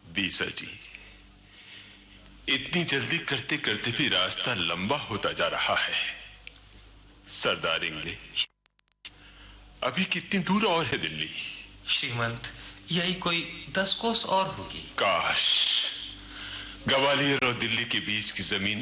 बीसा जी, इतनी जल्दी करते करते भी रास्ता लंबा होता जा रहा है। सरदार इंग्लिश, अभी कितनी दूर और है दिल्ली? श्रीमंत, यही कोई 10 कोस और होगी। काश ग्वालियर और दिल्ली के बीच की जमीन